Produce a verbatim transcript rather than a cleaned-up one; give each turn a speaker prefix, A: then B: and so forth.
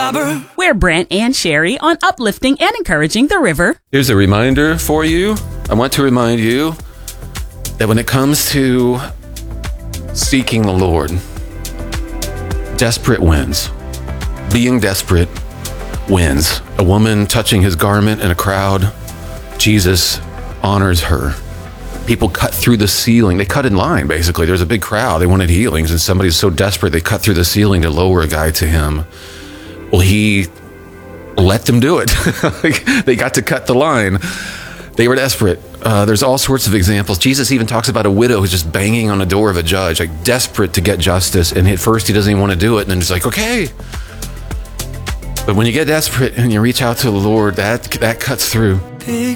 A: robber.
B: We're Brent and Sherry on uplifting and encouraging the river.
C: Here's a reminder for you. I want to remind you that when it comes to seeking the Lord, desperate wins. Being desperate wins. A woman touching his garment in a crowd, Jesus honors her. People cut through the ceiling. They cut in line, basically. There's a big crowd. They wanted healings, and somebody's so desperate, they cut through the ceiling to lower a guy to him. Well, he let them do it. They got to cut the line. They were desperate. Uh, there's all sorts of examples. Jesus even talks about a widow who's just banging on the door of a judge, like desperate to get justice. And at first, he doesn't even want to do it. And then he's like, okay. But when you get desperate and you reach out to the Lord, that that cuts through.
A: Big